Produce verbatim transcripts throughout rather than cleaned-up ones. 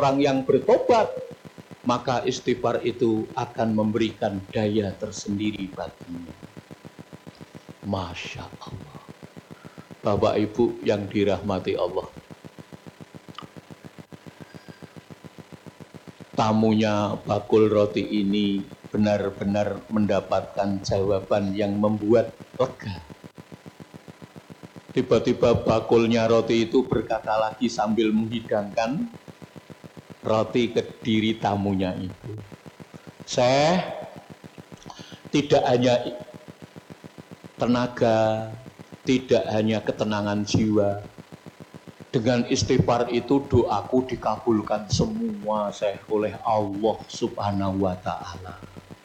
orang yang bertobat, maka istighfar itu akan memberikan daya tersendiri baginya. Masya Allah. Bapak Ibu yang dirahmati Allah, tamunya bakul roti ini benar-benar mendapatkan jawaban yang membuat lega. Tiba-tiba bakulnya roti itu berkata lagi sambil menghidangkan roti ke diri tamunya itu, "Syekh, tidak hanya tenaga, tidak hanya ketenangan jiwa. Dengan istighfar itu doaku dikabulkan semua, Syekh, oleh Allah Subhanahu wa Ta'ala.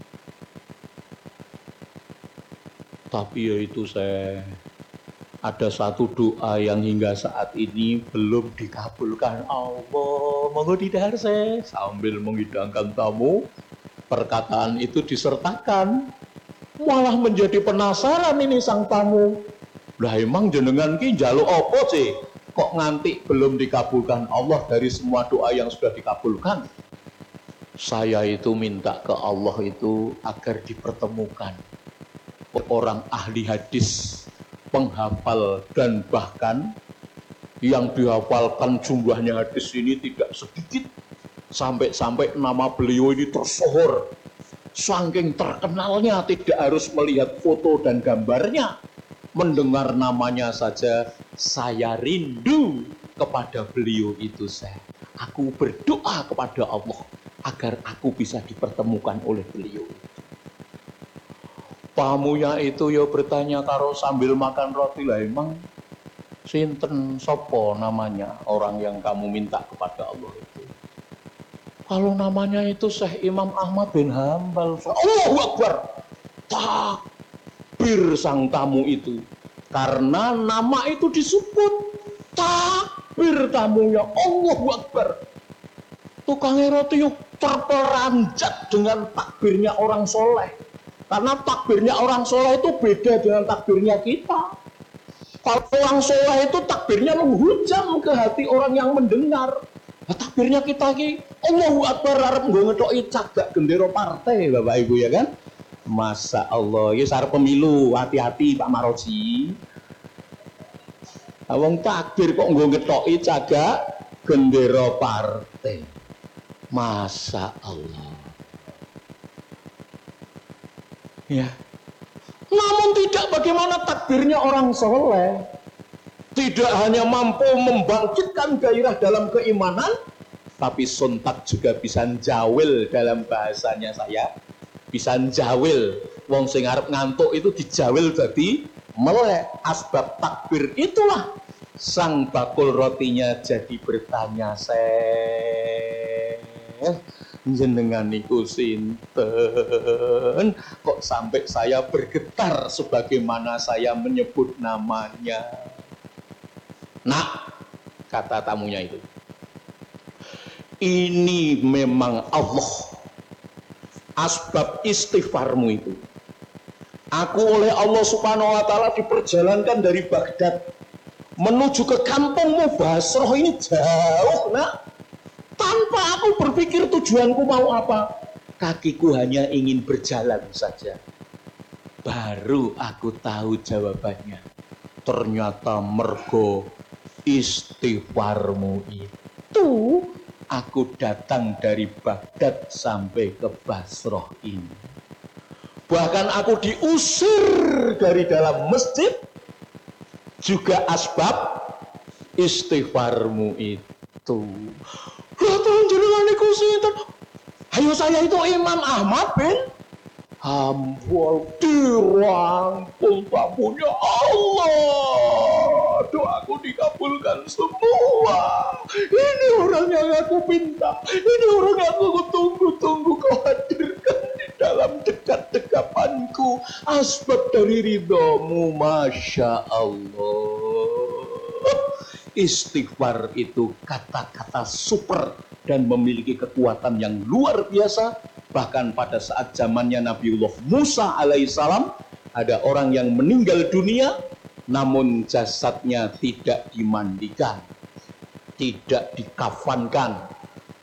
Tapi ya itu, Syekh, ada satu doa yang hingga saat ini belum dikabulkan Allah. Monggo didahar, Syekh." Sambil menghidangkan tamu, perkataan itu disertakan. Malah menjadi penasaran ini sang tamu. Lah emang jenengan ki njaluk apa sih? Kok nganti belum dikabulkan Allah dari semua doa yang sudah dikabulkan? Saya itu minta ke Allah itu agar dipertemukan orang ahli hadis, penghafal, dan bahkan yang dihafalkan jumlahnya hadis ini tidak sedikit. Sampai-sampai nama beliau ini tersohor. Saking terkenalnya tidak harus melihat foto dan gambarnya. Mendengar namanya saja saya rindu kepada beliau itu, saya. Aku berdoa kepada Allah agar aku bisa dipertemukan oleh beliau. Tamunya itu ya bertanya karo sambil makan roti, lah emang sinten sopo namanya orang yang kamu minta kepada Allah itu? Kalau namanya itu Syekh Imam Ahmad bin Hambal. Allahu Akbar. Takbir sang tamu itu. Karena nama itu disebut. Takbir tamunya. Allahu Akbar. Tukangnya roti yuk terperanjat dengan takbirnya orang soleh. Karena takbirnya orang soleh itu beda dengan takbirnya kita. Kalau orang soleh itu takbirnya menghujam ke hati orang yang mendengar. Nah, takbirnya kita ki Allahu Akbar arep nggo ngethoki cagak gendera partai, Bapak Ibu, ya kan? Masya Allah, ya sarep pemilu, hati-hati Pak Maroji. Wong takbir kok nggo ngethoki cagak gendera partai. Masya Allah. Ya. Namun tidak bagaimana takbirnya orang soleh. Tidak hanya mampu membangkitkan gairah dalam keimanan, tapi sontak juga bisa njawil dalam bahasanya saya. Bisa njawil. Wong sing arep ngantuk itu dijawil jadi melek. Asbab takbir itulah sang bakul rotinya jadi bertanya, "Syekh, jenengan niku sinten? Kok sampai saya bergetar sebagaimana saya menyebut namanya?" "Nak," kata tamunya itu, "ini memang Allah. Asbab istighfarmu itu. Aku oleh Allah Subhanahu wa Ta'ala diperjalankan dari Baghdad menuju ke kampungmu Basroh ini jauh, Nak. Tanpa aku berpikir tujuanku mau apa. Kakiku hanya ingin berjalan saja. Baru aku tahu jawabannya. Ternyata mergo istighfarmu itu aku datang dari Baghdad sampai ke Basroh ini. Bahkan aku diusir dari dalam masjid juga asbab istighfarmu itu." Lah tolong jenengan niku sinten? Ayo, saya itu Imam Ahmad bin Hambal, dirangkul tamunya. Allah, doaku dikabulkan semua. Ini orang yang aku pinta, ini orang yang aku tunggu-tunggu kau hadirkan di dalam dekat-dekapanku. Asbab dari ridhomu, Masya Allah. Istighfar itu kata-kata super dan memiliki kekuatan yang luar biasa. Bahkan pada saat zamannya Nabiullah Musa alaihissalam, ada orang yang meninggal dunia namun jasadnya tidak dimandikan, tidak dikafankan,